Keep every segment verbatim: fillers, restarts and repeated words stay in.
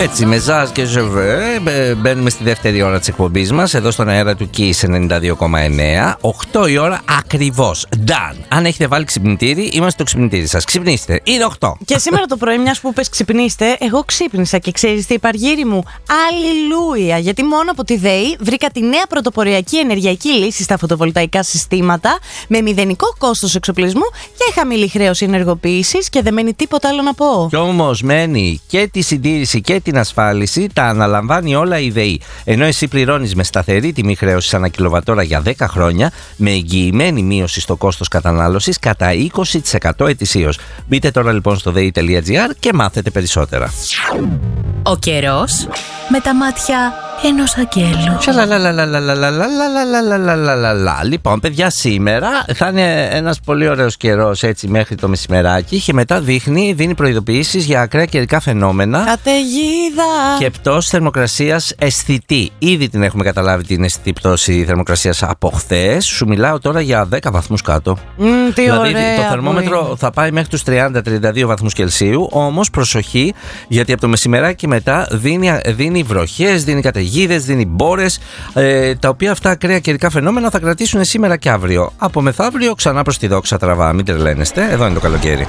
Έτσι, με Ζαζ και Ζεβέ μπαίνουμε στη δεύτερη ώρα της εκπομπής μας, εδώ στον αέρα του Kiss ενενήντα δύο κόμμα εννέα. οκτώ η ώρα ακριβώς. Done. Αν έχετε βάλει ξυπνητήρι, είμαστε στο ξυπνητήρι σας. Ξυπνήστε. Είναι οκτώ. Και σήμερα το πρωί, μιας που πες ξυπνήστε, εγώ ξύπνησα και ξέρεις τι, Υπαργύρι μου, αλληλούια. Γιατί μόνο από τη ΔΕΗ βρήκα τη νέα πρωτοποριακή ενεργειακή λύση στα φωτοβολταϊκά συστήματα με μηδενικό κόστος εξοπλισμού και χαμηλή χρέωση ενεργοποίησης, και δεν μένει τίποτα άλλο να πω. Κι όμως μένει και τη συντήρηση και την ασφάλιση, τα αναλαμβάνει όλα η ΔΕΗ. Ενώ εσύ πληρώνεις με σταθερή τιμή χρέωσης ανά κιλοβατόρα για δέκα χρόνια, με εγγυημένη μείωση στο κόστος κατανάλωσης κατά είκοσι τοις εκατό ετησίως. Μπείτε τώρα λοιπόν στο δε ι τελεία τζι άρ και μάθετε περισσότερα. Ο καιρός με τα μάτια ενός αγγέλου. Λοιπόν, παιδιά, σήμερα θα είναι ένας πολύ ωραίος καιρός έτσι μέχρι το μεσημεράκι και μετά δείχνει, δίνει προειδοποιήσεις για ακραία καιρικά φαινόμενα. Καταιγίδα! Και πτώση θερμοκρασίας αισθητή. Ήδη την έχουμε καταλάβει την αισθητή πτώση θερμοκρασίας από χθες. Σου μιλάω τώρα για δέκα βαθμούς κάτω. Mm, τι δηλαδή ωραία, το θερμόμετρο θα πάει μέχρι τους τριάντα με τριάντα δύο βαθμούς Κελσίου. Όμως προσοχή, γιατί από το μεσημεράκι μετά δίνει, δίνει βροχές, δίνει καταιγίδες, δίνει μπόρες, ε, τα οποία αυτά ακραία καιρικά φαινόμενα θα κρατήσουν σήμερα και αύριο. Από μεθαύριο ξανά προς τη δόξα τραβά. Μην τρελαίνεστε, εδώ είναι το καλοκαίρι.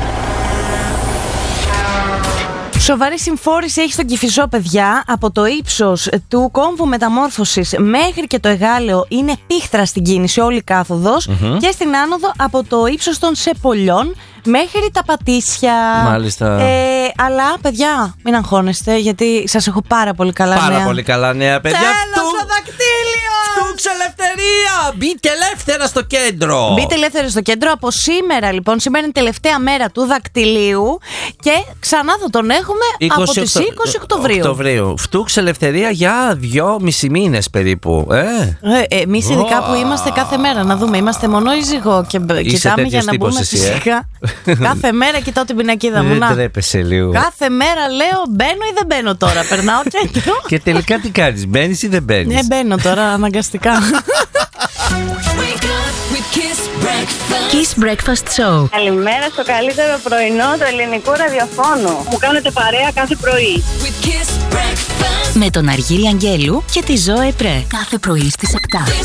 Σοβαρή συμφόρηση έχει στον Κηφισό, παιδιά. Από το ύψος του κόμβου μεταμόρφωσης μέχρι και το Εγάλεο είναι πίχτρα στην κίνηση όλη η κάθοδος, mm-hmm. και στην άνοδο από το ύψος των Σεπολιών μέχρι τα Πατήσια. Μάλιστα. Ε, αλλά, παιδιά, μην αγχώνεστε, γιατί σας έχω πάρα πολύ καλά πάρα νέα. Πάρα πολύ καλά νέα, παιδιά. Τέλος ο δακτύλιος! Φτούξε ελευθερία! Μπείτε ελεύθερα στο κέντρο! Μπείτε ελεύθερα στο κέντρο. Από σήμερα, λοιπόν, σήμερα είναι η τελευταία μέρα του δακτυλίου και ξανά θα τον έχουμε από τις είκοσι Οκτωβρίου. Οκτωβρίου. Φτούξε ελευθερία για δυόμισι μήνες περίπου. Ε. Ε, εμείς ειδικά που είμαστε κάθε μέρα, να δούμε, είμαστε μονόιζυγο και κοιτάμε για να μπούμε φυσικά. Κάθε μέρα κοιτάω την πινακίδα μου. Δεν τρέπεσαι λίγο. Κάθε μέρα λέω μπαίνω ή δεν μπαίνω τώρα. Περνάω κέντρο. Και τελικά τι κάνεις, μπαίνεις ή δεν μπαίνεις? Ναι, μπαίνω τώρα αναγκαστικά. Kiss Breakfast Show. Καλημέρα στο καλύτερο πρωινό του ελληνικού ραδιοφώνου. Μου κάνετε παρέα κάθε πρωί. Με τον Αργύρι Αγγέλου και τη Ζώε Πρέ. Κάθε πρωί στις επτά.